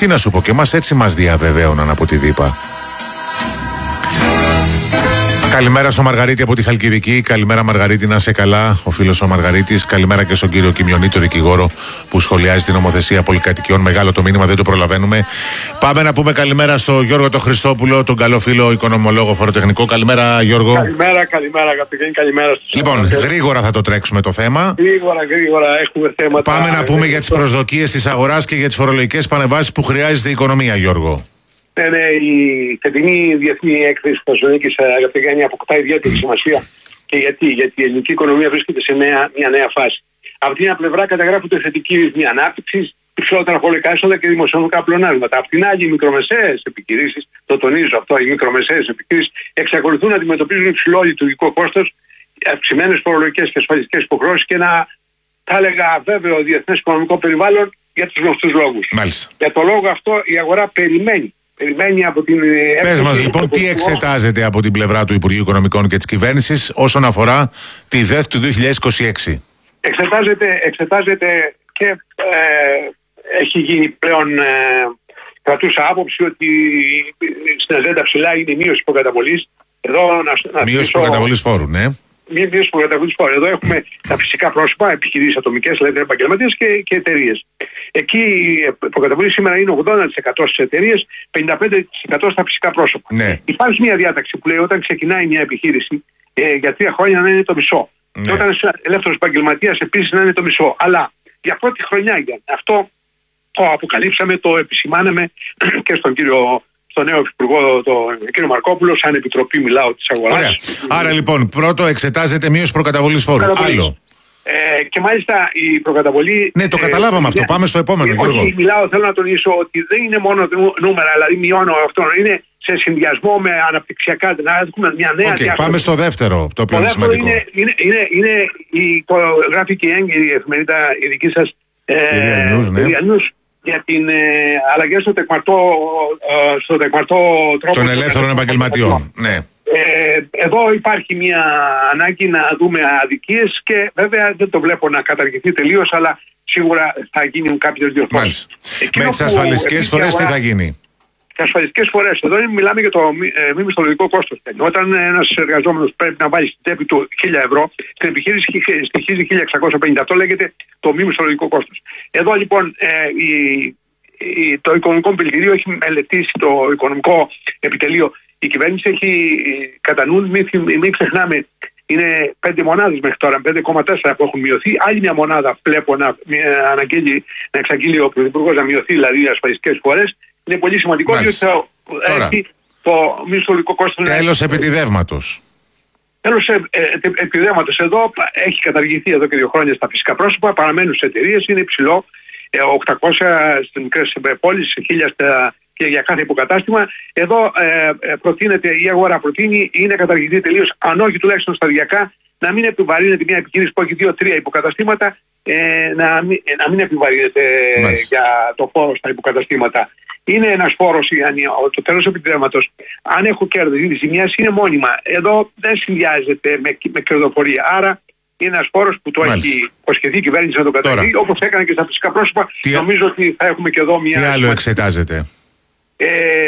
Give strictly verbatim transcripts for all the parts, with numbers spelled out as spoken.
Τι να σου πω, και εμάς έτσι μας διαβεβαίωναν από τη ΔΥΠΑ. Καλημέρα στο Μαργαρίτη από τη Χαλκιδική. Καλημέρα Μαργαρίτη, να είσαι καλά. Ο φίλος ο Μαργαρίτης. Καλημέρα και στον κύριο Κιμιονή, το δικηγόρο που σχολιάζει την νομοθεσία πολυκατοικιών. Μεγάλο το μήνυμα, δεν το προλαβαίνουμε. Πάμε να πούμε καλημέρα στο Γιώργο τον Χριστόπουλο, τον καλό φίλο οικονομολόγο φοροτεχνικό. Καλημέρα Γιώργο. Καλημέρα, καλημέρα αγαπητοί, καλημέρα στους. Λοιπόν, γρήγορα θα το τρέξουμε το θέμα. Γρήγορα, γρήγορα έχουμε θέματα. Πάμε να πούμε για τις προσδοκίες της αγοράς και για τις φορολογικές πανεβάσεις που χρειάζεται η οικονομία, Γιώργο. Ναι, ναι, η φετινή διεθνή έκθεση του Θεσσαλονίκης, αγαπητέ Γιάννη, αποκτά ιδιαίτερη σημασία. Και γιατί, γιατί η ελληνική οικονομία βρίσκεται σε νέα, μια νέα φάση. Από την μια πλευρά καταγράφονται θετική ρυθμοί ανάπτυξη, υψηλότερα φορολογικά έσοδα και δημοσιονομικά πλεονάσματα. Απ' την άλλη, οι μικρομεσαίες επιχειρήσεις, το τονίζω αυτό, οι μικρομεσαίες επιχειρήσεις εξακολουθούν να αντιμετωπίζουν υψηλό λειτουργικό κόστος, αυξημένες φορολογικές και ασφαλιστικές υποχρεώσεις και ένα, θα έλεγα, αβέβαιο διεθνές οικονομικό περιβάλλον για τους γνωστούς λόγους. Μάλιστα. Για το λόγο αυτό η αγορά περιμένει. Περιμένει από την. Πες μας λοιπόν τι εξετάζεται από την πλευρά του Υπουργείου Οικονομικών και της Κυβέρνησης όσον αφορά τη ΔΕΘ του δύο χιλιάδες είκοσι έξι. Εξετάζεται, εξετάζεται και ε, έχει γίνει πλέον ε, κρατούσα άποψη ότι στην αζέντα ψηλά είναι η μείωση προκαταβολής. Μείωση προκαταβολής φόρου, ναι. Μία μείωση προκαταβολής φόρου. Εδώ έχουμε τα φυσικά πρόσωπα, επιχειρήσεις ατομικές, δηλαδή επαγγελματίες και, και εταιρείες. Εκεί η προκαταβολή σήμερα είναι ογδόντα τοις εκατό στις εταιρείες, πενήντα πέντε τοις εκατό στα φυσικά πρόσωπα. Ναι. Υπάρχει μια διάταξη που λέει όταν ξεκινάει μια επιχείρηση ε, για τρία χρόνια να είναι το μισό. Ναι. Και όταν είσαι ελεύθερος επαγγελματίας επίσης να είναι το μισό. Αλλά για πρώτη χρονιά για αυτό το αποκαλύψαμε, το επισημάναμε και στον κύριο. Στον νέο Υπουργό, τον κύριο Μαρκόπουλο, σαν επιτροπή μιλάω της αγοράς. Ωραία. Άρα λοιπόν, πρώτο εξετάζεται μείωση προκαταβολής φόρου. Άλλο. Ε, και μάλιστα η προκαταβολή. Ναι, το καταλάβαμε ε, αυτό. Ε, Πάμε στο επόμενο. Ε, Γιώργο. Όχι, μιλάω, θέλω να τονίσω ότι δεν είναι μόνο νούμερα, δηλαδή μειώνω αυτό. Είναι σε συνδυασμό με αναπτυξιακά. Να έχουμε μια νέα okay, διάσταση. Πάμε στο δεύτερο, το πιο το σημαντικό. Είναι, είναι, είναι, είναι η, το γράφει και η εφημερίδα η δική σας. Για την ε, αλλαγή στο τεκμαρτό, ε, στο τεκμαρτό τρόπο των ελεύθερων επαγγελματιών. Ναι. Ε, εδώ υπάρχει μια ανάγκη να δούμε αδικίες και βέβαια δεν το βλέπω να καταργηθεί τελείως, αλλά σίγουρα θα γίνουν κάποιες διορθώσεις. Με τις ασφαλιστικές φορές τι θα γίνει? Τι ασφαλιστικές φορές. Εδώ μιλάμε για το ε, μη μισθολογικό κόστος. Όταν ένας εργαζόμενος πρέπει να βάλει στην τσέπη του χίλια ευρώ, στην επιχείρηση στοιχίζει χίλια εξακόσια πενήντα. Αυτό λέγεται το μη μισθολογικό κόστος. Εδώ λοιπόν ε, η, η, το Οικονομικό Πιλτηρίο έχει μελετήσει το οικονομικό επιτελείο. Η κυβέρνηση έχει κατά νου, μην, μην ξεχνάμε, είναι πέντε μονάδες μέχρι τώρα, πέντε κόμμα τέσσερα που έχουν μειωθεί. Άλλη μια μονάδα βλέπω να, αναγγέλει, να εξαγγείλει ο Πρωθυπουργός να μειωθεί, δηλαδή οι ασφαλιστικές φορές. Είναι πολύ σημαντικό διότι θα έχει το μισθολογικό κόστος. Τέλος επιτιδεύματος. Τέλος ε, ε, επιτιδεύματος. Εδώ έχει καταργηθεί εδώ και δύο χρόνια στα φυσικά πρόσωπα, παραμένουν σε εταιρείες, είναι υψηλό. Ε, οκτακόσια στις μικρές πόλεις, χίλια στα, και για κάθε υποκατάστημα. Εδώ ε, ε, προτείνεται, η αγορά προτείνει, είναι καταργηθεί τελείως, αν όχι τουλάχιστον σταδιακά, να μην επιβαρύνεται μια επιχείρηση που έχει δύο-τρία υποκαταστήματα, ε, να, μην, ε, να μην επιβαρύνεται ε, για το φόρο στα υποκαταστήματα. Είναι ένας φόρος, το τέλος επιτρέπματος. Αν έχω κέρδος, οι ζημιές είναι μόνιμα. Εδώ δεν συνδυάζεται με, με κερδοφορία. Άρα είναι ένας φόρος που το Μάλιστα. έχει υποσχεθεί η κυβέρνηση να το καταργεί, όπως έκανε και στα φυσικά πρόσωπα. Τι... Νομίζω ότι θα έχουμε και εδώ μια. Τι άλλο εξετάζεται? Ε,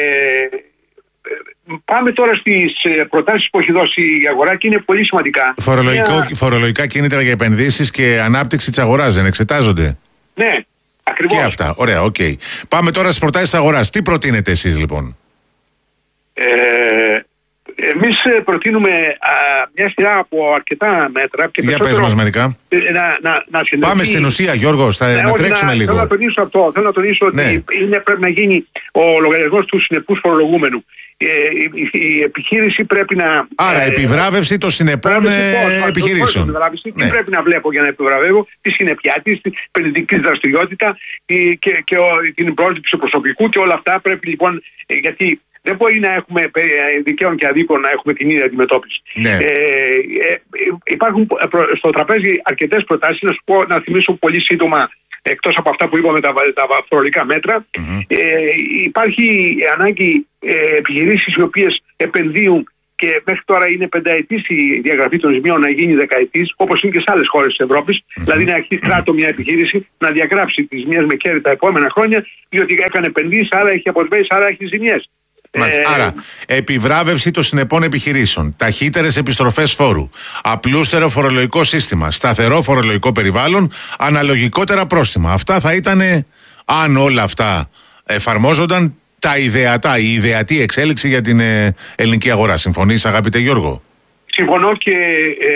πάμε τώρα στις προτάσεις που έχει δώσει η αγορά και είναι πολύ σημαντικά. Φορολογικό, μια... Φορολογικά κίνητρα για επενδύσεις και ανάπτυξη της αγοράς δεν εξετάζονται? Ναι. Ακριβώς. Και αυτά. Ωραία, οκ. Okay. Πάμε τώρα στις προτάσεις της αγοράς. Τι προτείνετε εσείς λοιπόν? Ε, εμείς προτείνουμε α, μια σειρά από αρκετά μέτρα. Και για πες μας μερικά. Να, να, να συλλογεί... Πάμε στην ουσία, Γιώργο, θα ναι, να τρέξουμε να, λίγο. Θέλω να τονίσω αυτό. Θέλω να τονίσω ναι. ότι είναι, πρέπει να γίνει ο λογαριασμός του συνεπούς φορολογούμενου. Ε, η, η επιχείρηση πρέπει να. Άρα, ε, επιβράβευση των συνεπών ε, επιχειρήσεων. Τι ναι. πρέπει να βλέπω για να επιβραβεύω, τη συνεπιά τη, την επενδυτική δραστηριότητα και, και, και ο, την πρόσληψη προσωπικού και όλα αυτά πρέπει λοιπόν. Ε, γιατί δεν μπορεί να έχουμε δικαίων και αδίκων να έχουμε την ίδια αντιμετώπιση. Ναι. Ε, ε, υπάρχουν στο τραπέζι αρκετές προτάσεις. Να σου πω, να θυμίσω πολύ σύντομα. Εκτός από αυτά που είπαμε τα, τα φορολογικά μέτρα, mm-hmm. ε, υπάρχει ανάγκη ε, επιχειρήσεις οι οποίες επενδύουν και μέχρι τώρα είναι πενταετής η διαγραφή των ζημιών να γίνει δεκαετής, όπως είναι και σε άλλες χώρες της Ευρώπης. Mm-hmm. Δηλαδή να έχει κράτο μια επιχείρηση να διαγράψει τις ζημιές με κέρδη τα επόμενα χρόνια, διότι έκανε επενδύσεις, άρα έχει αποσβέσει, άρα έχει ζημιές. Ε... Άρα, επιβράβευση των συνεπών επιχειρήσεων, ταχύτερες επιστροφές φόρου, απλούστερο φορολογικό σύστημα, σταθερό φορολογικό περιβάλλον, αναλογικότερα πρόστιμα. Αυτά θα ήταν, αν όλα αυτά εφαρμόζονταν, τα ιδεατά, η ιδεατή εξέλιξη για την ε, ελληνική αγορά. Συμφωνείς, αγαπητέ Γιώργο? Συμφωνώ και... Ε,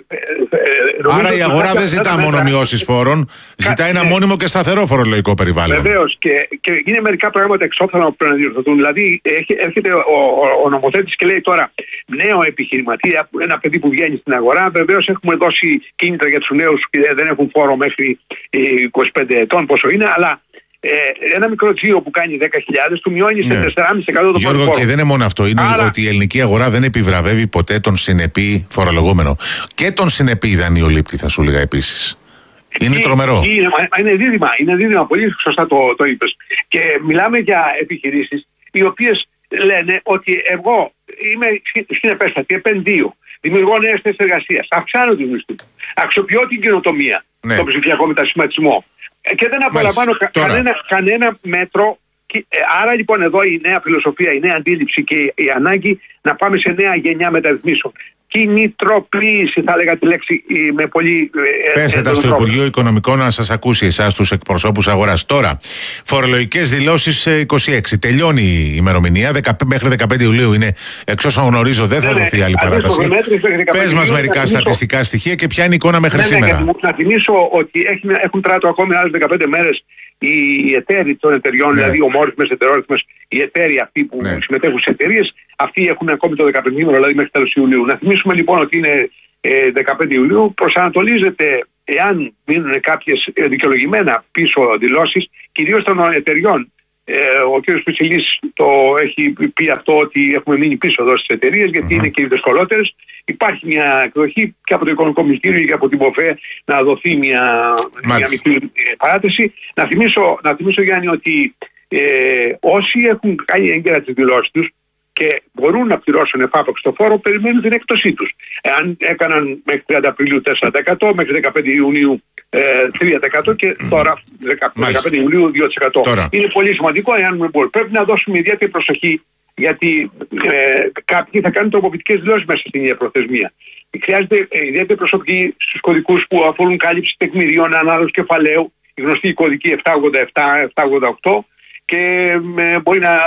ε, Άρα η αγορά δεν ζητά μόνο μειώσεις φόρων, ζητά ένα μόνιμο και σταθερό φορολογικό περιβάλλον. Βεβαίως, και, και είναι μερικά πράγματα εξόφθαλμα που πρέπει να διορθωθούν. Δηλαδή έρχεται ο, ο, ο νομοθέτης και λέει τώρα νέο επιχειρηματία, ένα παιδί που βγαίνει στην αγορά. Βεβαίως έχουμε δώσει κίνητρα για τους νέους που δεν έχουν φόρο μέχρι είκοσι πέντε ετών, πόσο είναι, αλλά Ε, ένα μικρό τζίρο που κάνει δέκα χιλιάδες του μειώνει σε τέσσερα κόμμα πέντε τοις εκατό το Γιώργο, φόρο. και δεν είναι μόνο αυτό. Είναι Άρα... ότι η ελληνική αγορά δεν επιβραβεύει ποτέ τον συνεπή φορολογούμενο. Και τον συνεπή δανειολήπτη, θα σου έλεγα επίσης. Είναι τρομερό. Είναι, είναι δίδυμα, είναι δίδυμα. Πολύ σωστά το, το είπες. Και μιλάμε για επιχειρήσεις οι οποίες λένε ότι εγώ είμαι συνεπέστατη, επενδύω, δημιουργώ νέες θέσεις εργασίας, αυξάνω τη μισθού, αξιοποιώ την καινοτομία, ναι. τον ψηφιακό μετασχηματισμό. Και δεν απολαμβάνω κα, κανένα, κανένα μέτρο. Άρα λοιπόν εδώ η νέα φιλοσοφία, η νέα αντίληψη και η, η ανάγκη να πάμε σε νέα γενιά μεταρρυθμίσεων. Κινητροποίηση, θα έλεγα τη λέξη με πολύ. Πέστε τα στο Υπουργείο Οικονομικών να σας ακούσει εσάς τους εκπροσώπους αγοράς. Τώρα, φορολογικές δηλώσεις είκοσι έξι. Τελειώνει η ημερομηνία. Μέχρι δεκαπέντε Ιουλίου είναι, εξ όσων γνωρίζω, δεν θα δοθεί άλλη παράταση. Πες μας μερικά θυμίσω... στατιστικά στοιχεία και ποια είναι η εικόνα μέχρι ναι, σήμερα. Ναι, να θυμίσω ότι έχουν, έχουν τράτο ακόμη άλλες δεκαπέντε μέρες οι εταίροι των εταιριών, ναι. δηλαδή ομόρυθμες, ετερόρυθμες, οι εταίροι αυτοί που ναι. συμμετέχουν σε εταιρείες, αυτοί έχουν ακόμη το δεκαπέντε δηλαδή μέχρι τέλος Ιουλίου. Να θυμίσουμε λοιπόν ότι είναι ε, δεκαπέντε Ιουλίου, προσανατολίζεται, εάν μείνουν κάποιες δικαιολογημένα πίσω δηλώσεις, κυρίως των εταιριών. Ε, ο κ. Πιτσιλής το έχει πει αυτό, ότι έχουμε μείνει πίσω εδώ στις εταιρείες, γιατί mm-hmm. είναι και οι δυσκολότερες. Υπάρχει μια εκδοχή και από το Οικονομικό Μυστήριο και από την ΠΟΦΕ να δοθεί μια, μια μικρή παράταση. Να θυμίσω, να θυμίσω Γιάννη, ότι ε, όσοι έχουν κάνει έγκαιρα τις δηλώσεις τους και μπορούν να πληρώσουν εφάπαξ το φόρο, περιμένουν την έκπτωσή τους. Εάν έκαναν μέχρι τριάντα Απριλίου τέσσερα τοις εκατό, μέχρι δεκαπέντε Ιουνίου ε, τρία τοις εκατό και τώρα δεκαπέντε Ιουλίου δύο τοις εκατό. Τώρα. Είναι πολύ σημαντικό, εάν δεν μπορεί. Πρέπει να δώσουμε ιδιαίτερη προσοχή, γιατί ε, κάποιοι θα κάνουν τροποποιητικές δηλώσεις μέσα στην ίδια προθεσμία. Χρειάζεται ε, ιδιαίτερη προσοχή στους κωδικούς που αφορούν κάλυψη τεκμηρίων, ανάδοση κεφαλαίου, η γνωστή κωδική επτακόσια ογδόντα επτά επτακόσια ογδόντα οκτώ, και ε, μπορεί να,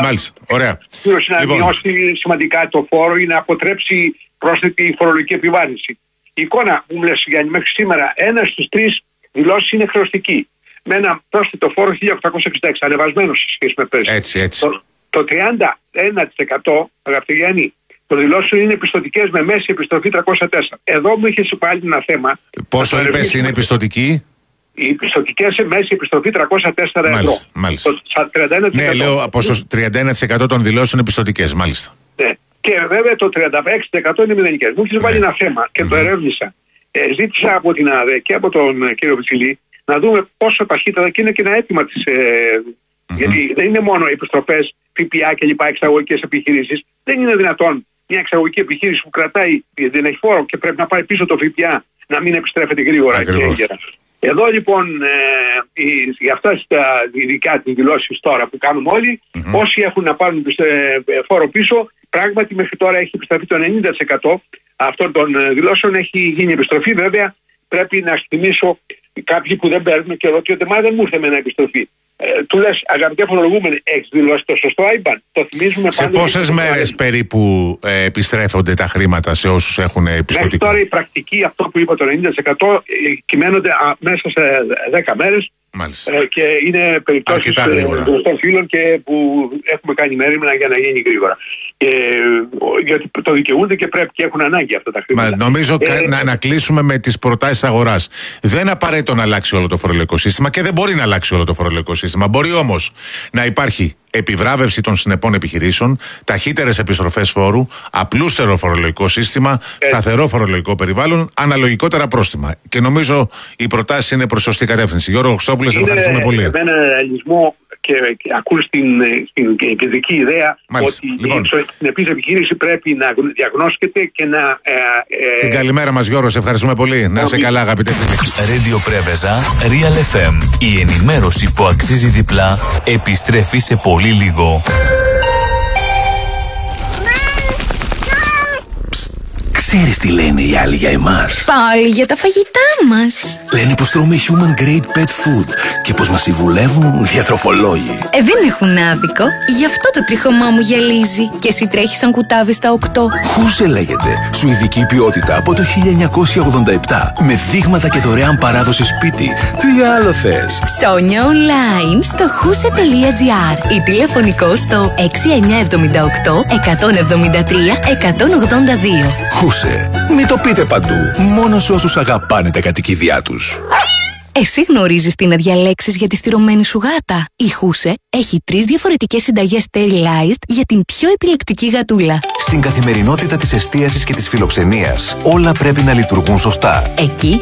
να λοιπόν. μειώσει σημαντικά το φόρο ή να αποτρέψει πρόσθετη φορολογική επιβάρυνση. Η εικόνα που μου λες, Γιάννη, μέχρι σήμερα ένα στους τρεις δηλώσεις είναι χρεωστική, με ένα πρόσθετο φόρο χίλια οκτακόσια εξήντα έξι, ανεβασμένο σε σχέση με πέρυσι. Έτσι, έτσι. Το, το τριάντα ένα τοις εκατό, αγαπητέ Γιάννη, των δηλώσεων είναι πιστωτικές με μέση επιστροφή τριακόσια τέσσερα. Εδώ μου είχε πάλι ένα θέμα. Πόσο είπες είναι πιστωτική? Οι πιστωτικές σε μέση επιστροφή τριακόσια τέσσερα ευρώ. Μάλιστα. Το τριάντα ένα τοις εκατό. Ναι, λέω πόσο, τριάντα ένα τοις εκατό των δηλώσεων είναι πιστωτικές, μάλιστα. Ναι. Και βέβαια το τριάντα έξι τοις εκατό είναι μηδενικές. Μου έχεις βάλει ένα θέμα και mm-hmm. το ερεύνησα. Ε, ζήτησα από την ΑΔΕ και από τον κύριο Πιτσιλή να δούμε πόσο ταχύτερα, και είναι και ένα αίτημα της. Ε, mm-hmm. Γιατί δεν είναι μόνο οι επιστροφές, ΦΠΑ και λοιπά, εξαγωγικές επιχειρήσεις. Δεν είναι δυνατόν μια εξαγωγική επιχείρηση που κρατάει, δεν έχει φόρο και πρέπει να πάρει πίσω το ΦΠΑ, να μην επιστρέφεται γρήγορα. Ακριβώς. Και εδώ λοιπόν, ε, για αυτά τα ειδικά τις δηλώσεις τώρα που κάνουμε όλοι, mm-hmm. όσοι έχουν να πάρουν φόρο πίσω, πράγματι μέχρι τώρα έχει επιστραφεί το ενενήντα τοις εκατό αυτών των δηλώσεων, έχει γίνει επιστροφή. Βέβαια πρέπει να θυμίσω κάποιοι που δεν παίρνουν και ρωτιόνται, μα δεν μου ήρθε με ένα επιστροφή. Ε, του λες, αγαπητέ φορολογούμενοι, έχεις δηλώσει το σωστό άιμπαν? Το θυμίζουμε σε πόσες μέρες περίπου ε, επιστρέφονται τα χρήματα σε όσους έχουν επιστοτικό? Μέχρι τώρα η πρακτική, αυτό που είπα, το ενενήντα τοις εκατό ε, κυμαίνονται α, μέσα σε δέκα μέρες. Ε, και είναι περιπτώσεις των φίλων και που έχουμε κάνει μέρημνα για να γίνει γρήγορα. Ε, γιατί το δικαιούνται και πρέπει και έχουν ανάγκη αυτά τα χρήματα. Μα, νομίζω ε, να, να κλείσουμε με τις προτάσεις αγοράς. Δεν απαραίτητο να αλλάξει όλο το φορολογικό σύστημα και δεν μπορεί να αλλάξει όλο το φορολογικό σύστημα. Μπορεί όμως να υπάρχει επιβράβευση των συνεπών επιχειρήσεων, ταχύτερες επιστροφές φόρου, απλούστερο φορολογικό σύστημα, ε, σταθερό φορολογικό περιβάλλον, αναλογικότερα πρόστιμα. Και νομίζω οι προτάσεις είναι προς σωστή κατεύθυνση. Γιώργο Χρυστόπουλε, σε ευχαριστούμε πολύ. Με έναν ρεαλισμό και, και ακούν στην, στην κεντρική ιδέα. Μάλιστα. Ότι λοιπόν, η συνεπής επιχείρηση πρέπει να διαγνώσκεται και να... Ε, ε, την καλημέρα μας Γιώργο, σε ευχαριστούμε πολύ. Να είσαι καλά αγαπητέ φίλε. Radio Πρέβεζα, Real εφ εμ. Η ενημέρωση που αξίζει διπλά επιστρέφει σε πολύ λίγο. Ξέρεις τι λένε οι άλλοι για εμάς? Πάλι για τα φαγητά μας. Λένε πως τρώμε human grade pet food και πως μας συμβουλεύουν διατροφολόγοι. Ε, δεν έχουν άδικο. Γι' αυτό το τρίχωμά μου γυαλίζει. Και εσύ τρέχεις σαν κουτάβι στα οκτώ. Χούσε λέγεται. Σουηδική ποιότητα από το χίλια εννιακόσια ογδόντα επτά. Με δείγματα και δωρεάν παράδοση σπίτι. Τι άλλο θες? Ψώνια online στο χούσε τελεία τζι άρ ή τηλεφωνικό στο έξι εννιά επτά οκτώ εκατόν εβδομήντα τρία εκατόν ογδόντα δύο. Χούσε. Μην το πείτε παντού. Μόνο σε όσους αγαπάνε τα κατοικίδια τους. Εσύ γνωρίζεις τι να διαλέξεις για τη στηρωμένη σου γάτα? Η Χούσε έχει τρεις διαφορετικές συνταγές sterilized για την πιο επιλεκτική γατούλα. Στην καθημερινότητα της εστίασης και της φιλοξενίας, όλα πρέπει να λειτουργούν σωστά. Εκεί